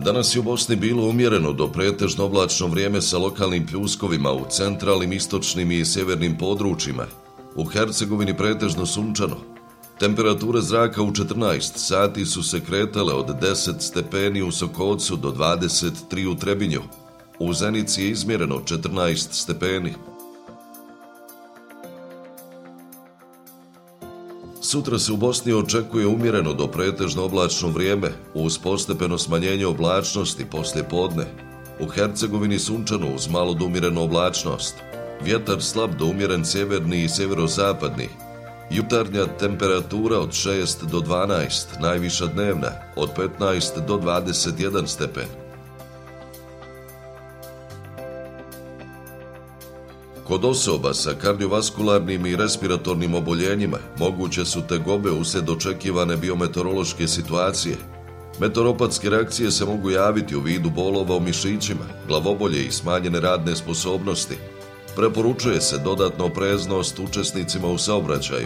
Danas je u Bosni bilo umjereno do pretežno oblačno vrijeme sa lokalnim pljuskovima u centralnim, istočnim i sjevernim područjima. U Hercegovini pretežno sunčano. Temperature zraka u 14 sati su se kretale od 10 stepeni u Sokocu do 23 u Trebinju. U Zenici je izmjereno 14 stepeni. Sutra se u Bosni očekuje umjereno do pretežno oblačno vrijeme, uz postepeno smanjenje oblačnosti poslije podne. U Hercegovini sunčano uz malo do umjerenu oblačnost. Vjetar slab do umjeren sjeverni i sjeverozapadni. Jutarnja temperatura od 6 do 12, najviša dnevna od 15 do 21 stepen. Kod osoba sa kardiovaskularnim i respiratornim oboljenjima moguće su tegobe uslijed očekivane biometeorološke situacije. Meteoropatske reakcije se mogu javiti u vidu bolova u mišićima, glavobolje i smanjene radne sposobnosti. Preporučuje se dodatna opreznost učesnicima u saobraćaju.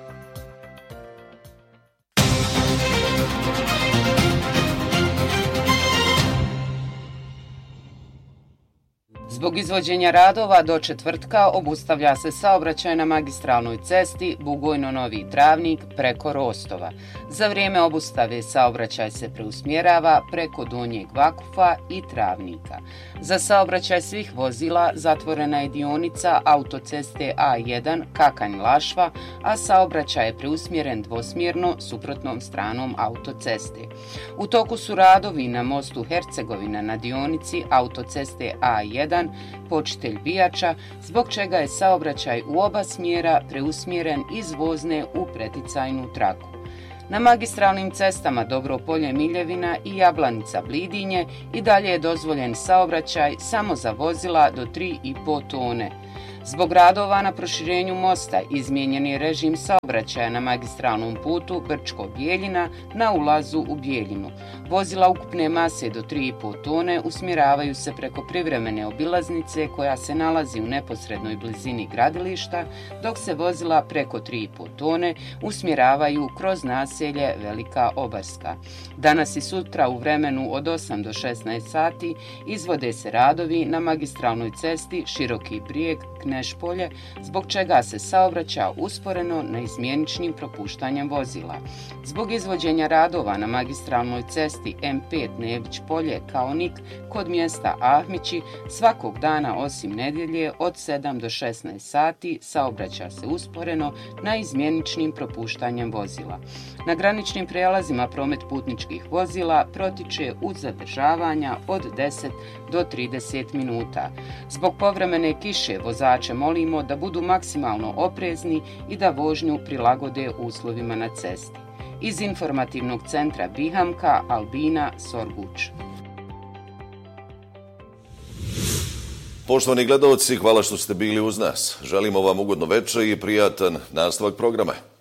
Zbog izvođenja radova do četvrtka obustavlja se saobraćaj na magistralnoj cesti Bugojno-Novi Travnik preko Rostova. Za vrijeme obustave saobraćaj se preusmjerava preko Donjeg Vakufa i Travnika. Za saobraćaj svih vozila zatvorena je dionica autoceste A1 Kakanj-Lašva, a saobraćaj je preusmjeren dvosmjerno suprotnom stranom autoceste. U toku su radovi na mostu Hercegovina na dionici autoceste A1 Počitelj Bijača, zbog čega je saobraćaj u oba smjera preusmjeren iz vozne u preticajnu traku. Na magistralnim cestama Dobropolje-Miljevina i Jablanica-Blidinje i dalje je dozvoljen saobraćaj samo za vozila do 3,5 tone. Zbog radova na proširenju mosta izmijenjen je režim saobraćaja na magistralnom putu Brčko-Bijeljina na ulazu u Bijeljinu. Vozila ukupne mase do 3,5 tone usmjeravaju se preko privremene obilaznice koja se nalazi u neposrednoj blizini gradilišta, dok se vozila preko 3,5 tone usmjeravaju kroz naselje Velika Obarska. Danas i sutra u vremenu od 8 do 16 sati izvode se radovi na magistralnoj cesti Široki Brijeg Kneš-Polje, zbog čega se saobraća usporeno neizmjeničnim propuštanjem vozila. Zbog izvođenja radova na magistralnoj cesti M5 Nević-Polje Kaonik kod mjesta Ahmići svakog dana osim nedjelje od 7 do 16 sati saobraća se usporeno neizmjeničnim propuštanjem vozila. Na graničnim prijelazima promet putničkih vozila protiče uz zadržavanja od 10 do 30 minuta. Zbog povremene kiše vozače molimo da budu maksimalno oprezni i da vožnju prilagode uslovima na cesti. Iz informativnog centra Bihamka, Albina Sorguč. Poštovani gledalci, hvala što ste bili uz nas. Želimo vam ugodno večer i prijatan nastavak programa.